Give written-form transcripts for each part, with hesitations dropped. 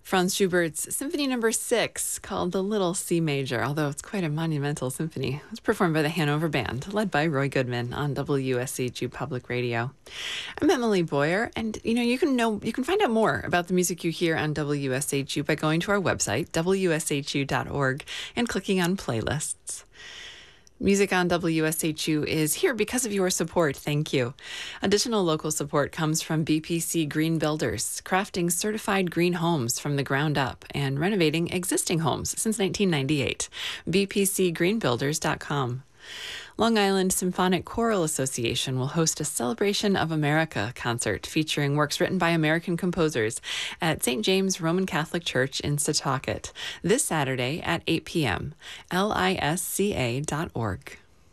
Franz Schubert's Symphony Number 6, called the Little C Major, although it's quite a monumental symphony. It was performed by the Hanover Band, led by Roy Goodman on WSHU Public Radio. I'm Emily Boyer, and you can find out more about the music you hear on WSHU by going to our website, wshu.org, and clicking on playlists. Music on WSHU is here because of your support. Thank you. Additional local support comes from BPC Green Builders, crafting certified green homes from the ground up and renovating existing homes since 1998. bpcgreenbuilders.com. Long Island Symphonic Choral Association will host a Celebration of America concert featuring works written by American composers at St. James Roman Catholic Church in Setauket this Saturday at 8 p.m. lisca.org.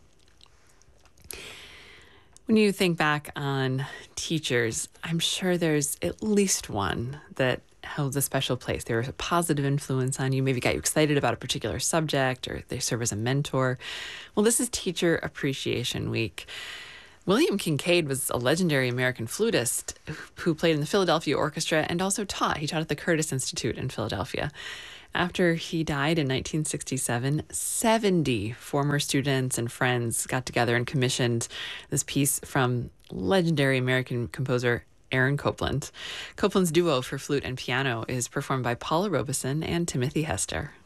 When you think back on teachers, I'm sure there's at least one that held a special place. They were a positive influence on you, maybe got you excited about a particular subject, or they serve as a mentor. Well, this is Teacher Appreciation Week. William Kincaid was a legendary American flutist who played in the Philadelphia Orchestra and also taught. He taught at the Curtis Institute in Philadelphia. After he died in 1967, 70 former students and friends got together and commissioned this piece from legendary American composer Aaron Copland. Copland's duo for flute and piano is performed by Paula Robeson and Timothy Hester.